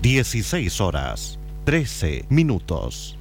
16 horas, 13 minutos.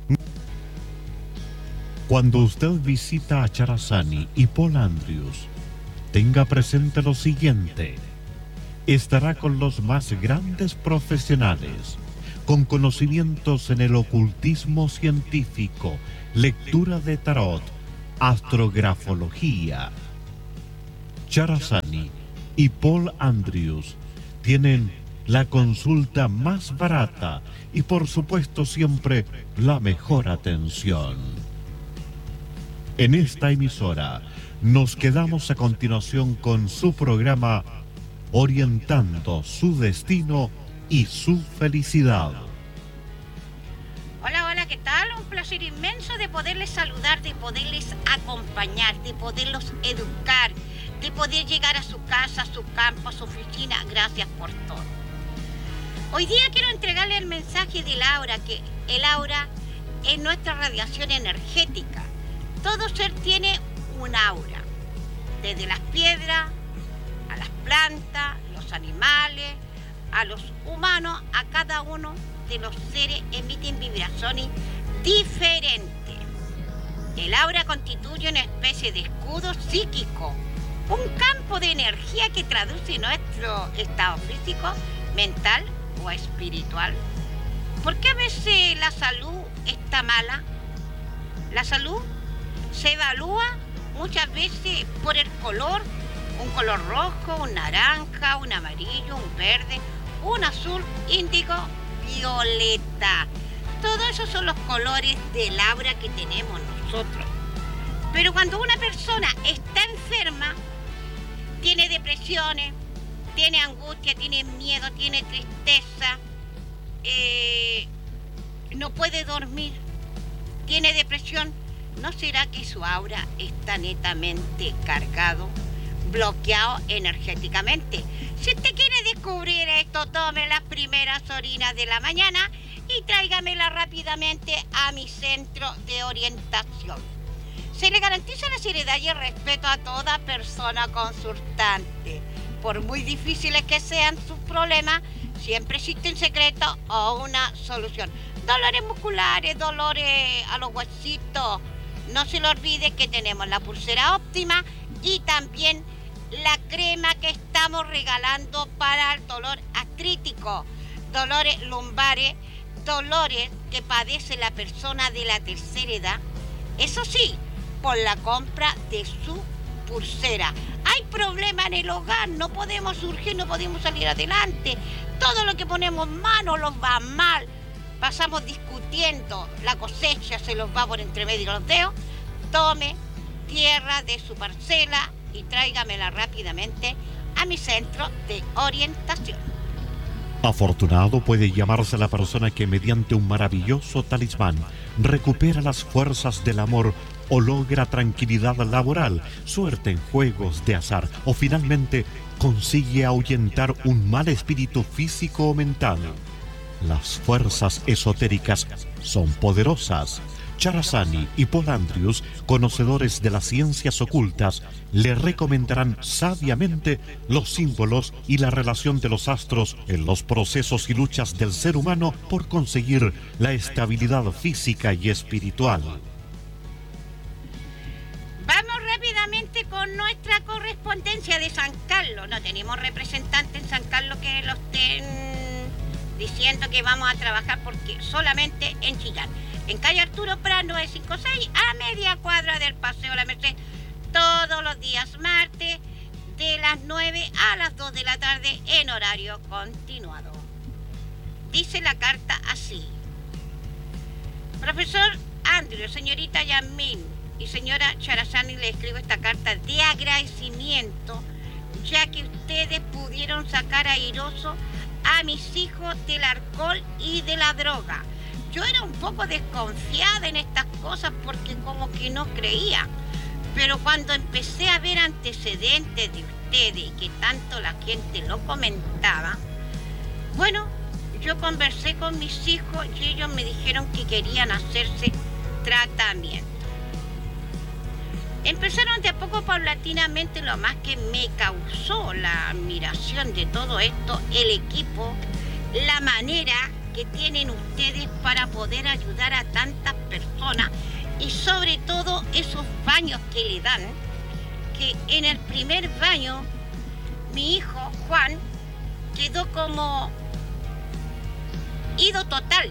Cuando usted visita a Charazani y Paul Andrews, tenga presente lo siguiente: estará con los más grandes profesionales, con conocimientos en el ocultismo científico, lectura de tarot, astrografología. Charazani y Paul Andrews tienen la consulta más barata y, por supuesto, siempre la mejor atención. En esta emisora nos quedamos a continuación con su programa Orientando su destino y su felicidad. Hola, hola, ¿qué tal? Un placer inmenso de poderles saludar, de poderles acompañar, de poderlos educar, de poder llegar a su casa, a su campo, a su oficina. Gracias por todo. Hoy día quiero entregarle el mensaje del aura, que el aura es nuestra radiación energética. Todo ser tiene un aura, desde las piedras, a las plantas, los animales, a los humanos, a cada uno de los seres emiten vibraciones diferentes. El aura constituye una especie de escudo psíquico, un campo de energía que traduce nuestro estado físico, mental o espiritual. ¿Por qué a veces la salud está mala? La salud se evalúa muchas veces por el color, un color rojo, un naranja, un amarillo, un verde, un azul, índigo, violeta. Todos esos son los colores del aura que tenemos nosotros. Pero cuando una persona está enferma, tiene depresiones, tiene angustia, tiene miedo, tiene tristeza, no puede dormir, tiene depresión, ¿no será que su aura está netamente cargado, bloqueado energéticamente? Si usted quiere descubrir esto, tome las primeras orinas de la mañana y tráigamela rápidamente a mi centro de orientación. Se le garantiza la seriedad y el respeto a toda persona consultante. Por muy difíciles que sean sus problemas, siempre existe un secreto o una solución. Dolores musculares, dolores a los huesitos. No se le olvide que tenemos la pulsera óptima y también la crema que estamos regalando para el dolor artrítico, dolores lumbares, dolores que padece la persona de la tercera edad. Eso sí, por la compra de su pulsera. Hay problemas en el hogar, no podemos surgir, no podemos salir adelante. Todo lo que ponemos mano los va mal. Pasamos discutiendo, la cosecha se los va por entre medio de los dedos. Tome tierra de su parcela y tráigamela rápidamente a mi centro de orientación. Afortunado puede llamarse la persona que mediante un maravilloso talismán recupera las fuerzas del amor o logra tranquilidad laboral, suerte en juegos de azar o finalmente consigue ahuyentar un mal espíritu físico o mental. Las fuerzas esotéricas son poderosas. Charazani y Paul Andrews, conocedores de las ciencias ocultas, le recomendarán sabiamente los símbolos y la relación de los astros en los procesos y luchas del ser humano por conseguir la estabilidad física y espiritual. Vamos rápidamente con nuestra correspondencia de San Carlos. No tenemos representante en San Carlos que lo estén diciendo que vamos a trabajar, porque solamente en Chillán. En calle Arturo Prat 956, a media cuadra del Paseo La Merced, todos los días martes, de las 9 a las 2 de la tarde, en horario continuado. Dice la carta así: Profesor Andrew, señorita Yasmín y señora Charazani, le escribo esta carta de agradecimiento, ya que ustedes pudieron sacar airoso a mis hijos del alcohol y de la droga. Yo era un poco desconfiada en estas cosas porque como que no creía, pero cuando empecé a ver antecedentes de ustedes y que tanto la gente lo comentaba, bueno, yo conversé con mis hijos y ellos me dijeron que querían hacerse tratamiento. Empezaron de a poco, paulatinamente. Lo más que me causó la admiración de todo esto, el equipo la manera que tienen ustedes para poder ayudar a tantas personas y sobre todo esos baños que le dan, que en el primer baño mi hijo Juan quedó como ido total.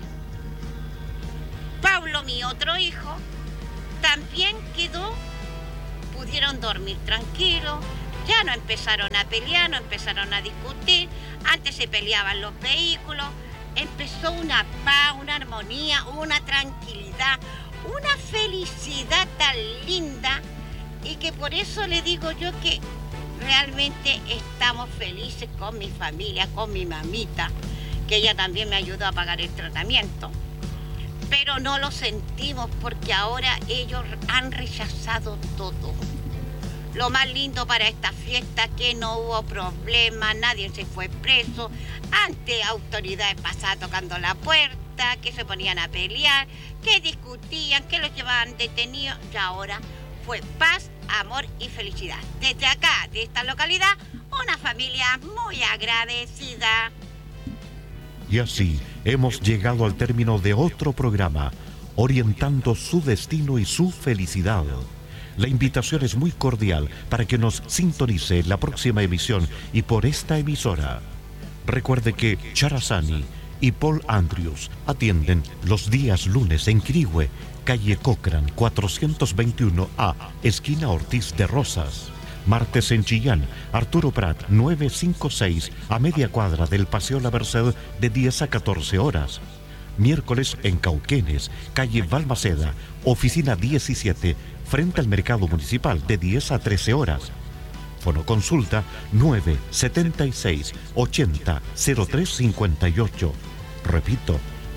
Pablo, mi otro hijo, también quedó, pudieron dormir tranquilos, ya no empezaron a pelear, no empezaron a discutir, antes se peleaban los vehículos, empezó una paz, una armonía, una tranquilidad, una felicidad tan linda, y que por eso le digo yo que realmente estamos felices con mi familia, con mi mamita, que ella también me ayudó a pagar el tratamiento. Pero no lo sentimos porque ahora ellos han rechazado todo. Lo más lindo para esta fiesta que no hubo problema, nadie se fue preso. Antes autoridades pasaban tocando la puerta, que se ponían a pelear, que discutían, que los llevaban detenidos. Y ahora fue paz, amor y felicidad. Desde acá, de esta localidad, una familia muy agradecida. Y así hemos llegado al término de otro programa, orientando su destino y su felicidad. La invitación es muy cordial para que nos sintonice en la próxima emisión y por esta emisora. Recuerde que Charazani y Paul Andrews atienden los días lunes en Quirihue, calle Cochrane 421A, esquina Ortiz de Rosas. Martes en Chillán, Arturo Prat 956, a media cuadra del Paseo La Merced, de 10 a 14 horas. Miércoles en Cauquenes, calle Balmaceda, oficina 17, frente al Mercado Municipal, de 10 a 13 horas. Fonoconsulta 976 80 0358. Repito,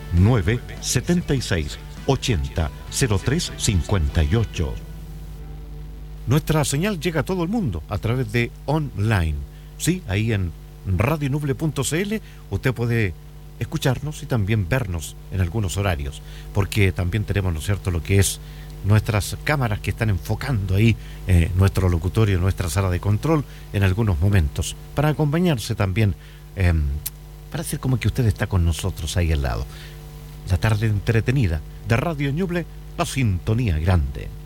976 80 0358. Nuestra señal llega a todo el mundo a través de online. Sí, ahí en radionuble.cl usted puede escucharnos y también vernos en algunos horarios, porque también tenemos, ¿no es cierto?, lo que es nuestras cámaras que están enfocando ahí nuestro locutorio, nuestra sala de control en algunos momentos, para acompañarse también, para hacer como que usted está con nosotros ahí al lado. La tarde entretenida de Radio Ñuble, la sintonía grande.